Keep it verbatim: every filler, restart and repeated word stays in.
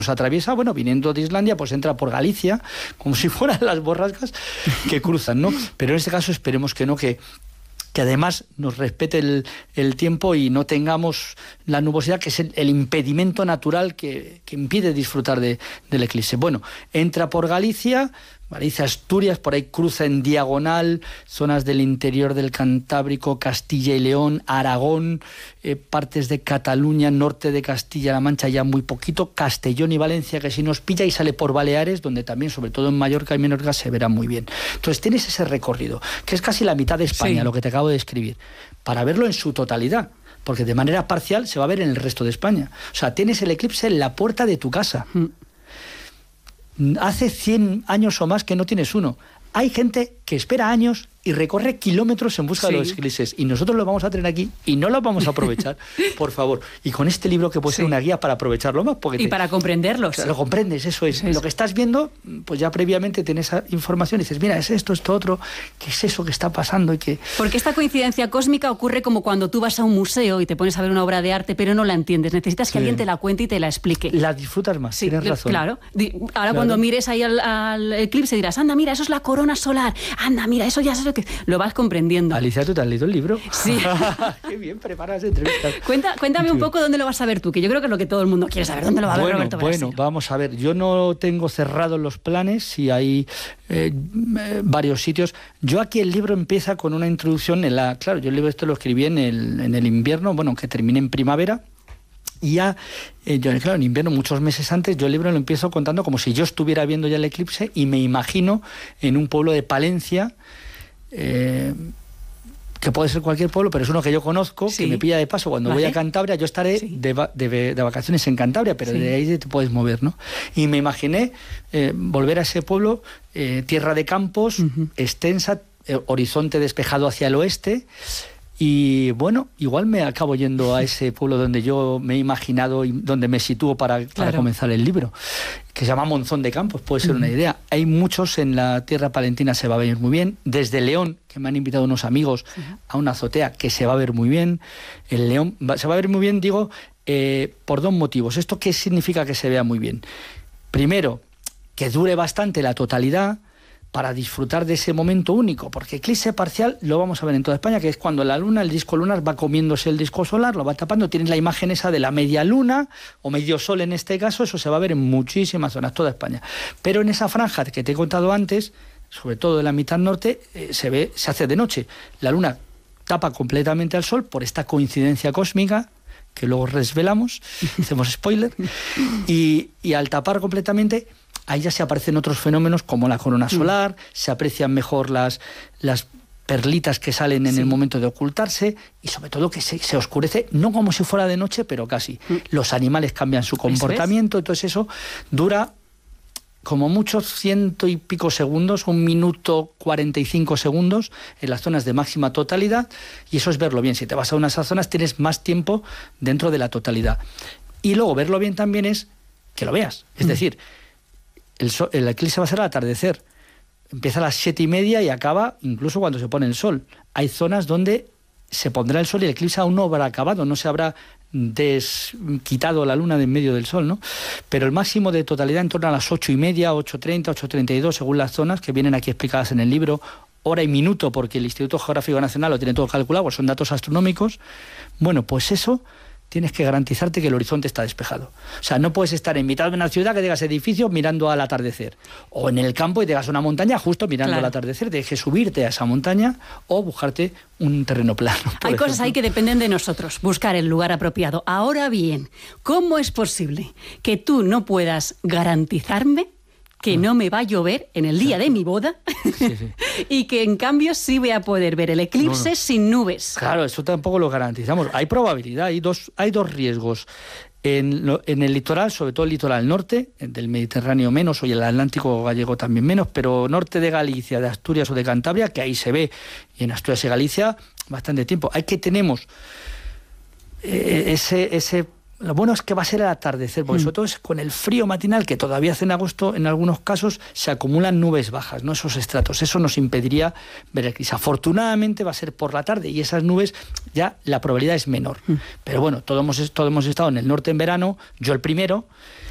Nos atraviesa, bueno, viniendo de Islandia, pues entra por Galicia, como si fueran las borrascas que cruzan, ¿no? Pero en este caso esperemos que no, que que además nos respete el, el tiempo y no tengamos la nubosidad, que es el, el impedimento natural que, que impide disfrutar de, del eclipse. Bueno, entra por Galicia, Galicia, Asturias, por ahí cruza en diagonal zonas del interior del Cantábrico, Castilla y León, Aragón, eh, partes de Cataluña, norte de Castilla-La Mancha, ya muy poquito, Castellón y Valencia, que sí nos pilla, y sale por Baleares, donde también, sobre todo en Mallorca y Menorca, se verá muy bien. Entonces tienes ese recorrido, que es casi la mitad de España, sí, lo que te acabo de describir, para verlo en su totalidad, porque de manera parcial se va a ver en el resto de España. O sea, tienes el eclipse en la puerta de tu casa. Mm. Hace cien años o más que no tienes uno. Hay gente que espera años y recorre kilómetros en busca, sí, de los eclipses, y nosotros lo vamos a tener aquí y no lo vamos a aprovechar, por favor. Y con este libro, que puede, sí, ser una guía para aprovecharlo más. Porque y te, para comprenderlos. O sea, lo comprendes, eso es. Sí, lo que estás viendo, pues ya previamente tienes esa información y dices, mira, es esto, esto, otro, ¿qué es eso que está pasando? Y que... Porque esta coincidencia cósmica ocurre como cuando tú vas a un museo y te pones a ver una obra de arte, pero no la entiendes. Necesitas que, sí, alguien te la cuente y te la explique. La disfrutas más, sí, tienes razón. Claro. Ahora, claro, cuando mires ahí al, al eclipse dirás, anda, mira, eso es la corona solar. Anda, mira, eso ya es lo que... Lo vas comprendiendo. Alicia, ¿tú te has leído el libro? Sí. Qué bien preparas entrevistas. Cuenta, cuéntame un poco dónde lo vas a ver tú, que yo creo que es lo que todo el mundo quiere saber. ¿Dónde lo va a ver bueno, Roberto Brasero? Bueno, vamos a ver. Yo no tengo cerrados los planes, si hay eh, varios sitios. Yo aquí el libro empieza con una introducción en la... Claro, yo el libro esto lo escribí en el, en el invierno, bueno, que terminé en primavera. Y ya, eh, yo, claro, en invierno, muchos meses antes, yo el libro lo empiezo contando como si yo estuviera viendo ya el eclipse y me imagino en un pueblo de Palencia, eh, que puede ser cualquier pueblo, pero es uno que yo conozco, sí, que me pilla de paso. Cuando ¿Vale? voy a Cantabria, yo estaré, sí, de, de, de vacaciones en Cantabria, pero, sí, de ahí te puedes mover, ¿no? Y me imaginé eh, volver a ese pueblo, eh, tierra de campos, uh-huh, extensa, eh, horizonte despejado hacia el oeste. Y bueno, igual me acabo yendo a ese pueblo donde yo me he imaginado y donde me sitúo para, para claro. comenzar el libro, que se llama Monzón de Campos, puede ser uh-huh. una idea. Hay muchos en la tierra palentina, se va a ver muy bien. Desde León, que me han invitado unos amigos uh-huh. a una azotea, que se va a ver muy bien. El León va, se va a ver muy bien, digo, eh, por dos motivos. ¿Esto qué significa que se vea muy bien? Primero, que dure bastante la totalidad, para disfrutar de ese momento único, porque eclipse parcial lo vamos a ver en toda España, que es cuando la luna, el disco lunar va comiéndose el disco solar, lo va tapando, tienes la imagen esa de la media luna, o medio sol en este caso, eso se va a ver en muchísimas zonas, toda España. Pero en esa franja que te he contado antes, sobre todo en la mitad norte, eh, se ve, se hace de noche. La luna tapa completamente al sol por esta coincidencia cósmica, que luego resvelamos, hacemos spoiler, y, y al tapar completamente, ahí ya se aparecen otros fenómenos como la corona solar, mm. se aprecian mejor las, las perlitas que salen en sí. el momento de ocultarse, y sobre todo que se, se oscurece, no como si fuera de noche, pero casi. Mm. Los animales cambian su comportamiento, entonces eso dura como muchos ciento y pico segundos, un minuto cuarenta y cinco segundos en las zonas de máxima totalidad, y eso es verlo bien. Si te vas a unas zonas tienes más tiempo dentro de la totalidad. Y luego verlo bien también es que lo veas, es mm. decir, El, sol, el eclipse va a ser al atardecer. Empieza a las siete y media y acaba incluso cuando se pone el sol. Hay zonas donde se pondrá el sol y el eclipse aún no habrá acabado, no se habrá desquitado la luna de en medio del sol, ¿no? Pero el máximo de totalidad en torno a las ocho y media, ocho treinta, ocho treinta y dos, según las zonas que vienen aquí explicadas en el libro, hora y minuto, porque el Instituto Geográfico Nacional lo tiene todo calculado, son datos astronómicos. Bueno, pues eso tienes que garantizarte que el horizonte está despejado. O sea, no puedes estar en mitad de una ciudad que tengas edificios mirando al atardecer, o en el campo y tengas una montaña justo mirando claro. al atardecer. Tienes que subirte a esa montaña o buscarte un terreno plano. Hay ejemplo. Cosas ahí que dependen de nosotros, buscar el lugar apropiado. Ahora bien, ¿cómo es posible que tú no puedas garantizarme que no me va a llover en el día de mi boda sí, sí. y que en cambio sí voy a poder ver el eclipse no, no. sin nubes? Claro, eso tampoco lo garantizamos. Hay probabilidad, hay dos, hay dos riesgos. En, lo, en el litoral, sobre todo el litoral norte, del Mediterráneo menos, o el Atlántico gallego también menos, pero norte de Galicia, de Asturias o de Cantabria, que ahí se ve, y en Asturias y Galicia bastante tiempo. Hay que tenemos eh, ese... ese Lo bueno es que va a ser el atardecer, porque mm. sobre todo es con el frío matinal que todavía hace en agosto, en algunos casos se acumulan nubes bajas, ¿no? Esos estratos. Eso nos impediría ver el eclipse. Afortunadamente va a ser por la tarde y esas nubes ya la probabilidad es menor. Mm. Pero bueno, todos hemos, todos hemos estado en el norte en verano, yo el primero,